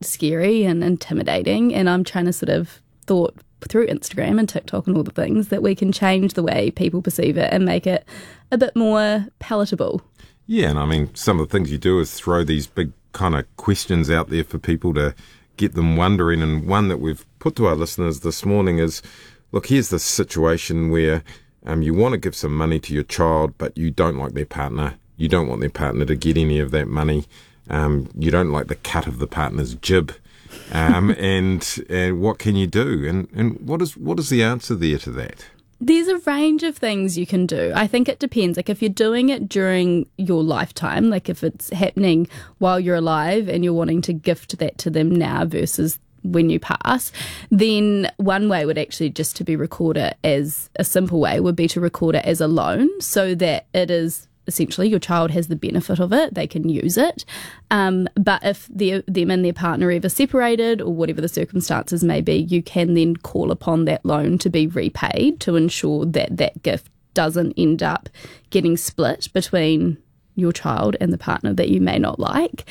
scary and intimidating, and I'm trying to sort of thought through Instagram and TikTok and all the things that we can change the way people perceive it and make it a bit more palatable. Yeah, and I mean, some of the things you do is throw these big kind of questions out there for people to get them wondering, and one that we've put to our listeners this morning is, look, here's this situation where you want to give some money to your child, but you don't like their partner. You don't want their partner to get any of that money. You don't like the cut of the partner's jib. And what can you do? And what is the answer there to that? There's a range of things you can do. I think it depends. Like if you're doing it during your lifetime, like if it's happening while you're alive and you're wanting to gift that to them now versus when you pass, then one way would actually just to be record it as a simple way would be to record it as a loan, so that it is essentially your child has the benefit of it, they can use it. But if them and their partner ever separated or whatever the circumstances may be, you can then call upon that loan to be repaid to ensure that that gift doesn't end up getting split between your child and the partner that you may not like.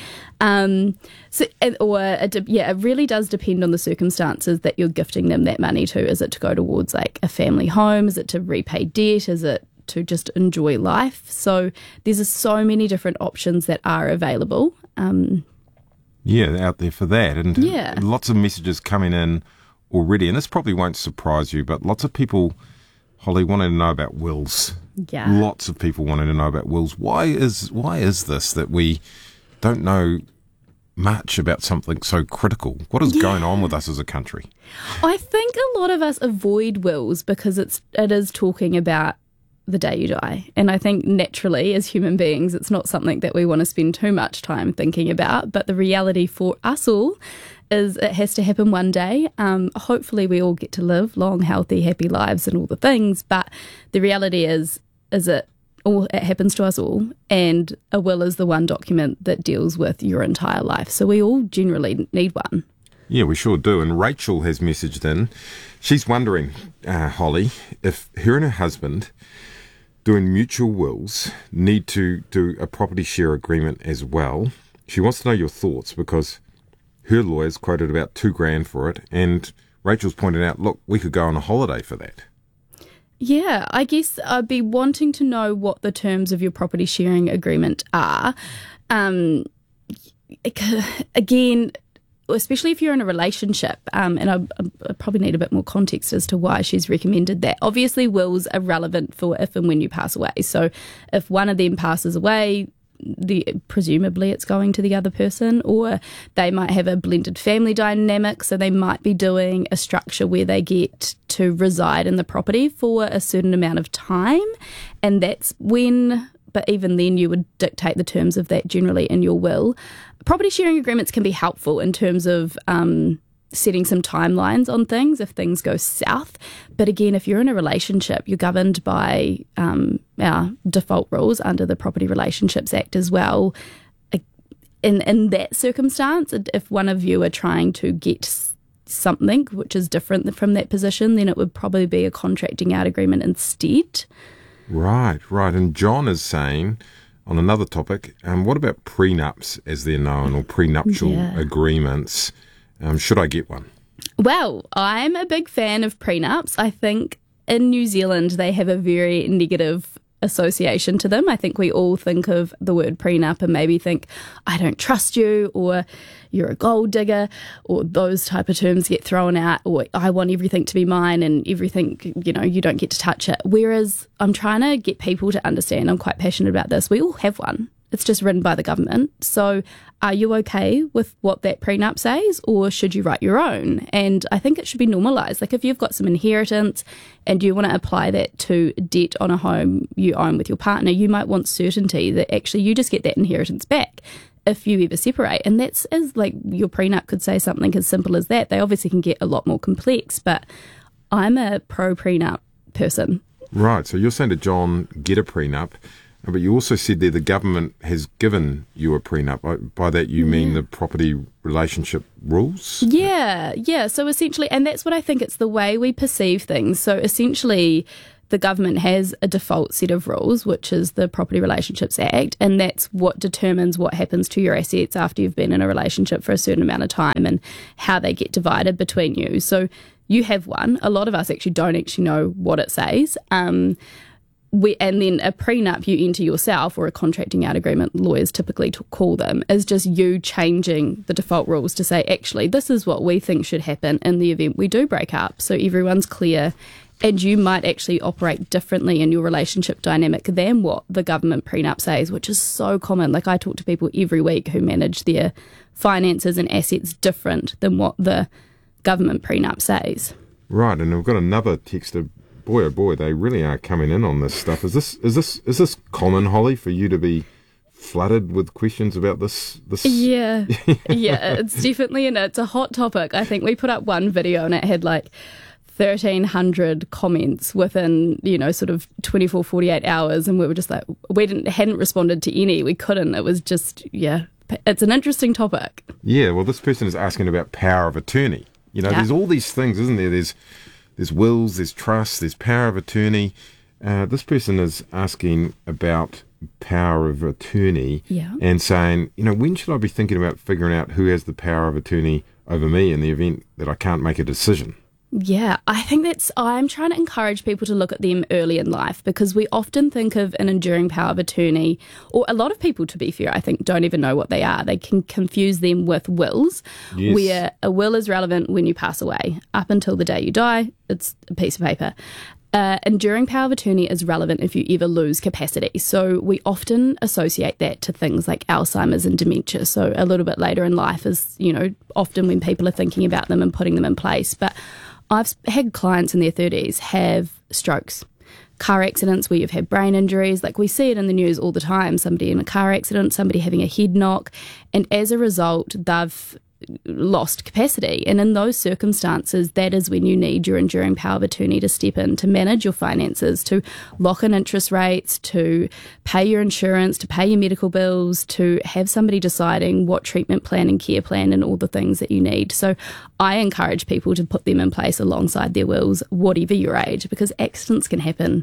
It really does depend on the circumstances that you're gifting them that money to. Is it to go towards like a family home? Is it to repay debt? Is it to just enjoy life? So there's so many different options that are available. Out there for that. And lots of messages coming in already. And this probably won't surprise you, but lots of people, Holly, wanted to know about wills. Yeah. Lots of people wanted to know about wills. Why is this that we don't know much about something so critical? What is going on with us as a country? I think a lot of us avoid wills because it is talking about the day you die. And I think naturally as human beings, it's not something that we want to spend too much time thinking about. But the reality for us all is it has to happen one day. Hopefully we all get to live long, healthy, happy lives and all the things. But the reality is it happens to us all. And a will is the one document that deals with your entire life. So we all generally need one. Yeah, we sure do. And Rachel has messaged in. She's wondering, Holly, if her and her husband doing mutual wills need to do a property share agreement as well. She wants to know your thoughts because her lawyers quoted about $2,000 for it, and Rachel's pointed out, look, we could go on a holiday for that. Yeah, I guess I'd be wanting to know what the terms of your property sharing agreement are. Again, especially if you're in a relationship, and I probably need a bit more context as to why she's recommended that. Obviously, wills are relevant for if and when you pass away. So if one of them passes away, presumably it's going to the other person, or they might have a blended family dynamic, so they might be doing a structure where they get to reside in the property for a certain amount of time, and that's when... But even then, you would dictate the terms of that generally in your will. Property sharing agreements can be helpful in terms of setting some timelines on things if things go south. But again, if you're in a relationship, you're governed by our default rules under the Property Relationships Act as well. In that circumstance, if one of you are trying to get something which is different from that position, then it would probably be a contracting out agreement instead. Right. And John is saying, on another topic, what about prenups, as they're known, or prenuptial agreements? Should I get one? Well, I'm a big fan of prenups. I think in New Zealand they have a very negative association to them. I think we all think of the word prenup and maybe think, I don't trust you, or you're a gold digger, or those type of terms get thrown out, or I want everything to be mine and everything, you don't get to touch it. Whereas I'm trying to get people to understand, I'm quite passionate about this, we all have one. It's just written by the government. So are you okay with what that prenup says, or should you write your own? And I think it should be normalised. Like if you've got some inheritance and you want to apply that to debt on a home you own with your partner, you might want certainty that actually you just get that inheritance back if you ever separate. And that's as like your prenup could say something as simple as that. They obviously can get a lot more complex, but I'm a pro-prenup person. Right. So you're saying to John, get a prenup. But you also said there the government has given you a prenup. By that you mean the property relationship rules? Yeah. So essentially, and that's what I think, it's the way we perceive things. So essentially, the government has a default set of rules, which is the Property Relationships Act, and that's what determines what happens to your assets after you've been in a relationship for a certain amount of time and how they get divided between you. So you have one. A lot of us actually don't actually know what it says. And then a prenup you enter yourself, or a contracting out agreement, lawyers typically call them, is just you changing the default rules to say, actually, this is what we think should happen in the event we do break up. So everyone's clear. And you might actually operate differently in your relationship dynamic than what the government prenup says, which is so common. Like, I talk to people every week who manage their finances and assets different than what the government prenup says. Right, and we've got another texter. Boy, oh boy, they really are coming in on this stuff. Is this common, Holly, for you to be flooded with questions about this? Yeah, it's definitely, and it's a hot topic. I think we put up one video and it had like 1,300 comments within, sort of 24, 48 hours. And we were just like, hadn't responded to any. We couldn't. It was just, it's an interesting topic. Yeah, well, this person is asking about power of attorney. There's all these things, isn't there? There's wills, there's trusts, there's power of attorney. This person is asking about power of attorney and saying, when should I be thinking about figuring out who has the power of attorney over me in the event that I can't make a decision? Yeah, I think I'm trying to encourage people to look at them early in life, because we often think of an enduring power of attorney, or a lot of people, to be fair, I think, don't even know what they are. They can confuse them with wills, where a will is relevant when you pass away. Up until the day you die, it's a piece of paper. Enduring power of attorney is relevant if you ever lose capacity. So we often associate that to things like Alzheimer's and dementia. So a little bit later in life is, often when people are thinking about them and putting them in place. But I've had clients in their 30s have strokes, car accidents where you've had brain injuries. Like, we see it in the news all the time, somebody in a car accident, somebody having a head knock, and as a result, they've lost capacity. And in those circumstances, that is when you need your enduring power of attorney to step in to manage your finances, to lock in interest rates, to pay your insurance, to pay your medical bills, to have somebody deciding what treatment plan and care plan and all the things that you need. So I encourage people to put them in place alongside their wills, whatever your age, because accidents can happen,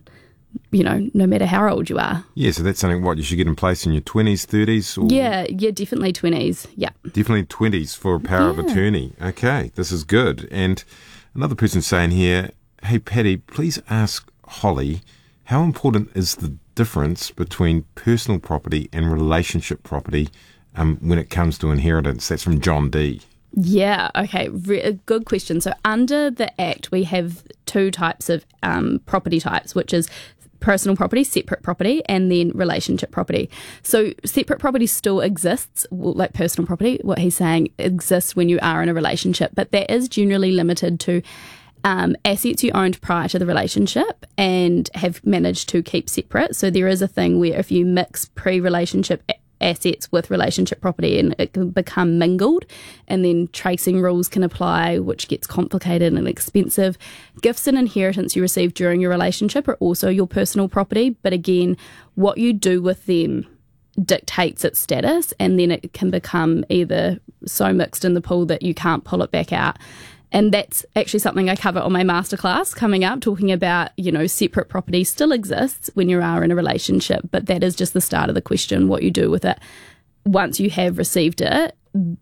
no matter how old you are. Yeah, so that's something, you should get in place in your 20s, 30s? Or Yeah, definitely 20s, yeah. Definitely 20s for a power of attorney. Okay, this is good. And another person saying here, hey, Patty, please ask Holly, how important is the difference between personal property and relationship property when it comes to inheritance? That's from John D. Yeah, okay, good question. So under the Act, we have two types of property types, which is personal property, separate property, and then relationship property. So separate property still exists, like personal property, what he's saying, exists when you are in a relationship, but that is generally limited to assets you owned prior to the relationship and have managed to keep separate. So there is a thing where if you mix pre-relationship assets with relationship property, and it can become mingled, and then tracing rules can apply, which gets complicated and expensive. Gifts and inheritance you receive during your relationship are also your personal property, but again, what you do with them dictates its status, and then it can become either so mixed in the pool that you can't pull it back out. And that's actually something I cover on my masterclass coming up, talking about, separate property still exists when you are in a relationship, but that is just the start of the question. What you do with it once you have received it,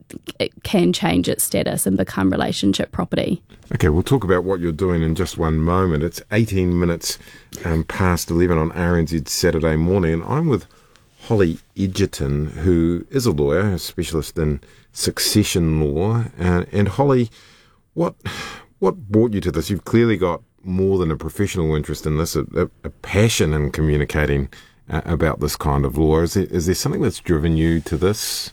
it can change its status and become relationship property. Okay, we'll talk about what you're doing in just one moment. It's 18 minutes past 11 on RNZ Saturday morning, and I'm with Holly Edgerton, who is a lawyer, a specialist in succession law. And Holly, what brought you to this? You've clearly got more than a professional interest in this, a passion in communicating about this kind of law. Is there something that's driven you to this?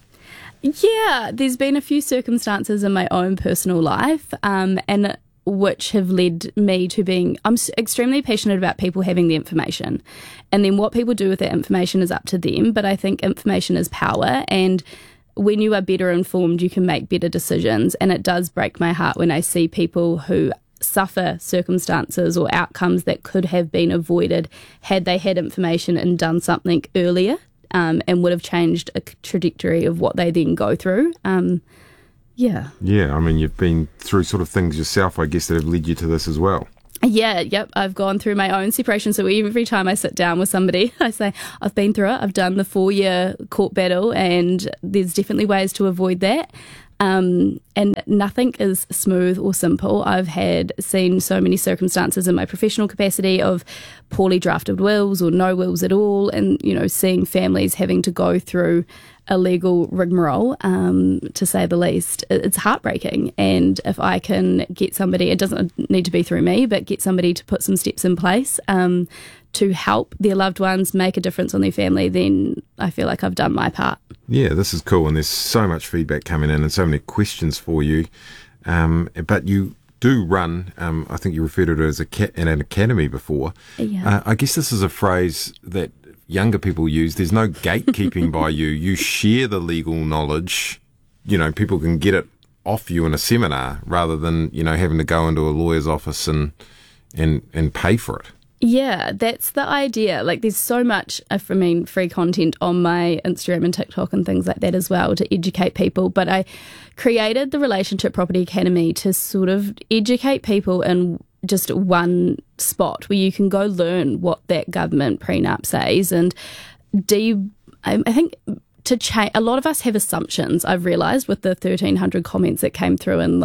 Yeah, there's been a few circumstances in my own personal life, and which have led me to I'm extremely passionate about people having the information. And then what people do with that information is up to them. But I think information is power, and when you are better informed, you can make better decisions. And it does break my heart when I see people who suffer circumstances or outcomes that could have been avoided had they had information and done something earlier, and would have changed a trajectory of what they then go through. Yeah, I mean, you've been through sort of things yourself, I guess, that have led you to this as well. Yeah, yep. I've gone through my own separation. So every time I sit down with somebody, I say, I've been through it. I've done the 4-year court battle, and there's definitely ways to avoid that. And nothing is smooth or simple. I've seen so many circumstances in my professional capacity of poorly drafted wills or no wills at all, and seeing families having to go through a legal rigmarole, to say the least. It's heartbreaking. And if I can get somebody, it doesn't need to be through me, but get somebody to put some steps in place to help their loved ones make a difference on their family, then I feel like I've done my part. Yeah, this is cool, and there's so much feedback coming in and so many questions for you. But you do run, I think you referred to it as an academy before. Yeah. I guess this is a phrase that younger people use. There's no gatekeeping by you. You share the legal knowledge. People can get it off you in a seminar rather than, having to go into a lawyer's office and pay for it. Yeah, that's the idea. Like, there's so much, free content on my Instagram and TikTok and things like that as well to educate people. But I created the Relationship Property Academy to sort of educate people in just one spot where you can go learn what that government prenup says. And I think to change, a lot of us have assumptions. I've realised with the 1,300 comments that came through in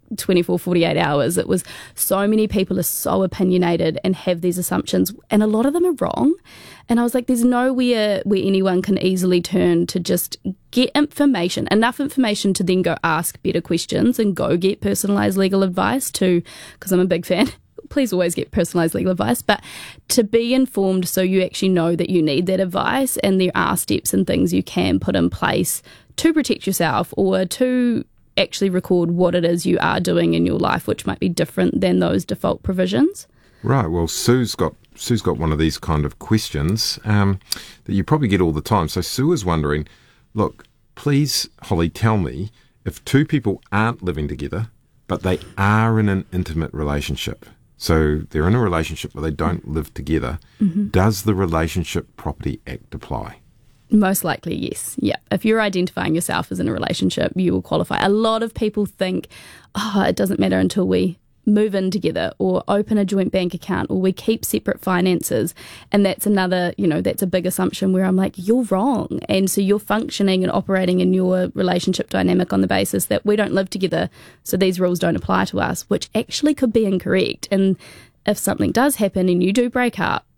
48 hours, it was so many people are so opinionated and have these assumptions, and a lot of them are wrong. And I was like, there's nowhere where anyone can easily turn to just get information, enough information to then go ask better questions and go get personalised legal advice because I'm a big fan. Please always get personalised legal advice, but to be informed so you actually know that you need that advice, and there are steps and things you can put in place to protect yourself or to actually record what it is you are doing in your life, which might be different than those default provisions. Right. Well, Sue's got one of these kind of questions that you probably get all the time. So Sue is wondering, look, please, Holly, tell me, if two people aren't living together, but they are in an intimate relationship, so they're in a relationship but they don't live together, does the Relationship Property Act apply? Most likely, yes. Yeah. If you're identifying yourself as in a relationship, you will qualify. A lot of people think, it doesn't matter until we move in together or open a joint bank account or we keep separate finances. And that's another, that's a big assumption where I'm like, you're wrong. And so you're functioning and operating in your relationship dynamic on the basis that we don't live together, so these rules don't apply to us, which actually could be incorrect. And if something does happen and you do break up,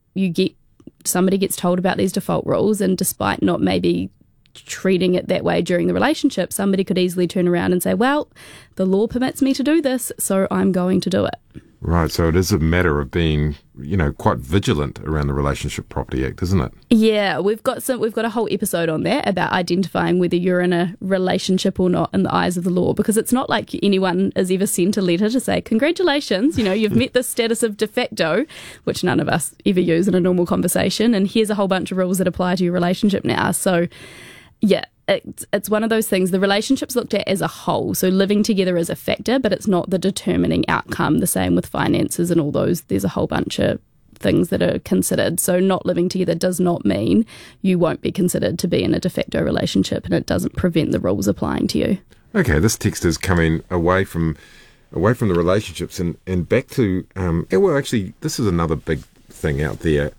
somebody gets told about these default rules, and despite not maybe treating it that way during the relationship, somebody could easily turn around and say, well, the law permits me to do this, so I'm going to do it. Right, so it is a matter of being, quite vigilant around the Relationship Property Act, isn't it? Yeah, we've got a whole episode on that about identifying whether you're in a relationship or not in the eyes of the law, because it's not like anyone has ever sent a letter to say, congratulations, you've met the status of de facto, which none of us ever use in a normal conversation, and here's a whole bunch of rules that apply to your relationship now. So, yeah, it's one of those things. The relationship's looked at as a whole, so living together is a factor, but it's not the determining outcome. The same with finances and all those. There's a whole bunch of things that are considered. So not living together does not mean you won't be considered to be in a de facto relationship, and it doesn't prevent the rules applying to you. Okay, this text is coming away from the relationships and back to actually, this is another big thing out there.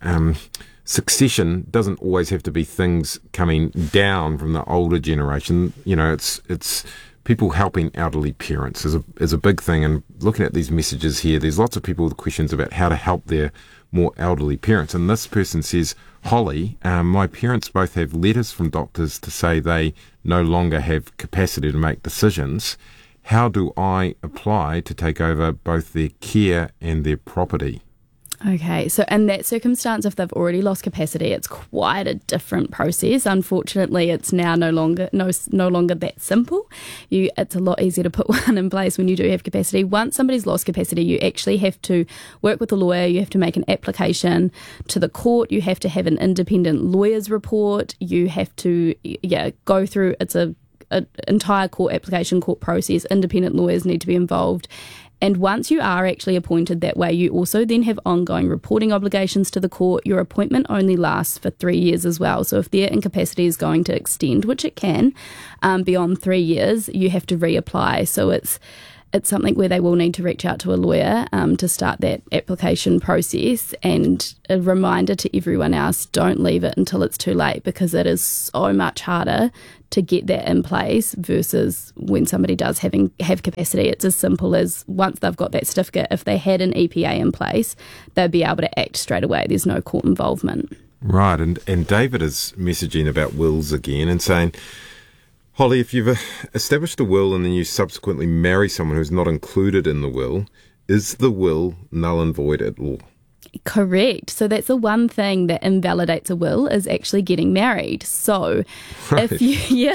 Succession doesn't always have to be things coming down from the older generation. It's people helping elderly parents is a big thing. And looking at these messages here, there's lots of people with questions about how to help their more elderly parents. And this person says, Holly, my parents both have letters from doctors to say they no longer have capacity to make decisions. How do I apply to take over both their care and their property? Okay, so in that circumstance, if they've already lost capacity, it's quite a different process. Unfortunately, it's now no longer that simple. It's a lot easier to put one in place when you do have capacity. Once somebody's lost capacity, you actually have to work with a lawyer. You have to make an application to the court. You have to have an independent lawyer's report. You have to go through an entire court application, court process. Independent lawyers need to be involved. And once you are actually appointed that way, you also then have ongoing reporting obligations to the court. Your appointment only lasts for 3 years as well. So if their incapacity is going to extend, which it can, beyond 3 years, you have to reapply. So it's something where they will need to reach out to a lawyer to start that application process. And a reminder to everyone else, don't leave it until it's too late, because it is so much harder to get that in place versus when somebody does have capacity. It's as simple as once they've got that certificate, if they had an EPA in place, they'd be able to act straight away. There's no court involvement. Right, and David is messaging about wills again and saying, Holly, if you've established a will and then you subsequently marry someone who's not included in the will, is the will null and void at law? Correct. So that's the one thing that invalidates a will, is actually getting married. So Right. if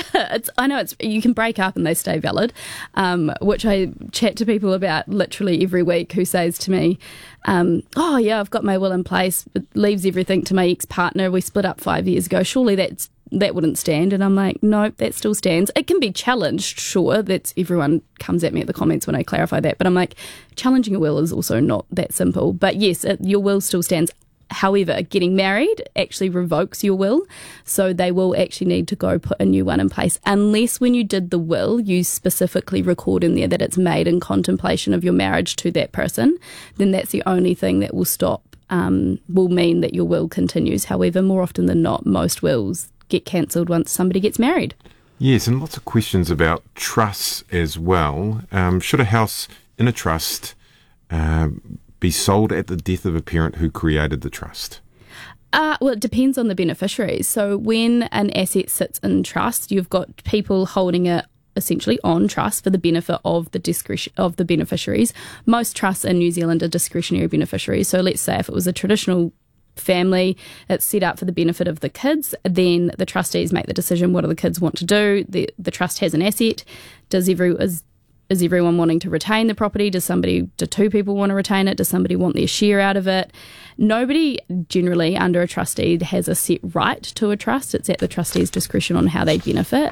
you can break up and they stay valid, which I chat to people about literally every week, who says to me, oh yeah, I've got my will in place, it leaves everything to my ex-partner. We split up 5 years ago. Surely that wouldn't stand. And I'm like, no, that still stands. It can be challenged, sure. Everyone comes at me at the comments when I clarify that. But I'm like, challenging a will is also not that simple. But yes, your will still stands. However, getting married actually revokes your will. So they will actually need to go put a new one in place. Unless when you did the will, you specifically record in there that it's made in contemplation of your marriage to that person, then that's the only thing that will will mean that your will continues. However, more often than not, most wills get cancelled once somebody gets married. Yes, and lots of questions about trusts as well. Should a house in a trust be sold at the death of a parent who created the trust? Well, it depends on the beneficiaries. So when an asset sits in trust, you've got people holding it essentially on trust for the benefit of the discretion of the beneficiaries. Most trusts in New Zealand are discretionary beneficiaries. So let's say if it was a traditional family, it's set up for the benefit of the kids, then the trustees make the decision, what do the kids want to do? The trust has an asset. Is everyone wanting to retain the property? Do two people want to retain it? Does somebody want their share out of it? Nobody generally under a trustee has a set right to a trust. It's at the trustee's discretion on how they benefit.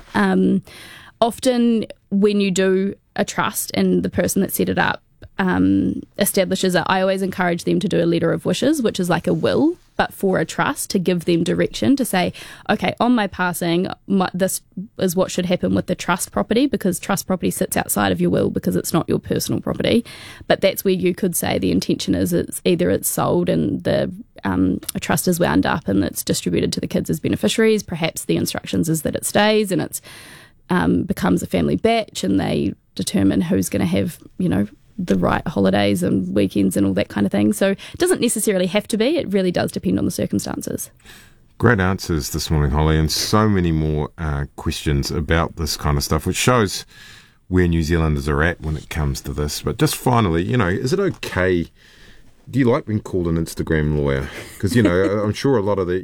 Often when you do a trust and the person that set it up establishes it, I always encourage them to do a letter of wishes, which is like a will, but for a trust, to give them direction to say, okay, on my passing, this is what should happen with the trust property, because trust property sits outside of your will because it's not your personal property. But that's where you could say the intention is it's sold and a trust is wound up and it's distributed to the kids as beneficiaries. Perhaps the instructions is that it stays and it's becomes a family batch, and they determine who's going to have, the right holidays and weekends and all that kind of thing. So it doesn't necessarily have to be. It really does depend on the circumstances. Great answers this morning, Holly, and so many more questions about this kind of stuff, which shows where New Zealanders are at when it comes to this. But just finally, is it okay? Do you like being called an Instagram lawyer? Because, I'm sure a lot of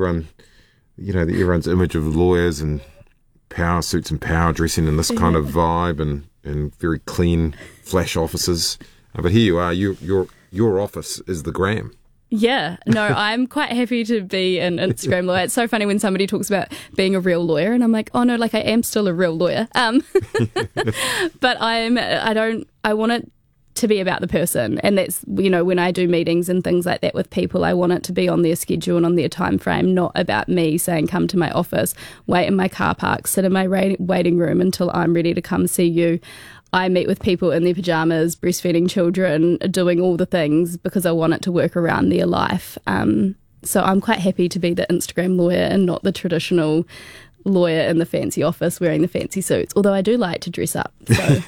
everyone's image of lawyers and power suits and power dressing and this kind of vibe and very clean flash offices. But here you are, your office is the gram. Yeah, no, I'm quite happy to be an Instagram lawyer. It's so funny when somebody talks about being a real lawyer and I'm like, oh no, I am still a real lawyer. But I want it to be about the person, and that's, when I do meetings and things like that with people, I want it to be on their schedule and on their time frame, not about me saying come to my office, wait in my car park, sit in my waiting room until I'm ready to come see you. I meet with people in their pajamas, breastfeeding children, doing all the things because I want it to work around their life. So I'm quite happy to be the Instagram lawyer and not the traditional lawyer in the fancy office wearing the fancy suits, although I do like to dress up. So.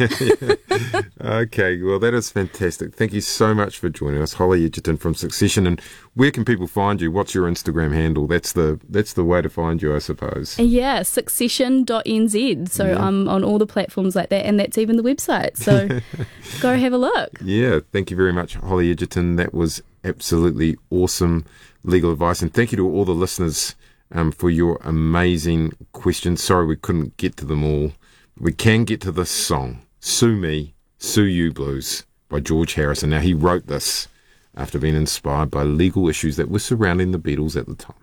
Okay, well, that is fantastic. Thank you so much for joining us, Holly Edgerton from Succession. And where can people find you? What's your Instagram handle? That's the way to find you, I suppose. Yeah, succession.nz. So I'm on all the platforms like that, and that's even the website. So go have a look. Yeah, thank you very much, Holly Edgerton. That was absolutely awesome legal advice. And thank you to all the listeners for your amazing questions. Sorry we couldn't get to them all. We can get to this song, Sue Me, Sue You Blues, by George Harrison. Now, he wrote this after being inspired by legal issues that were surrounding the Beatles at the time.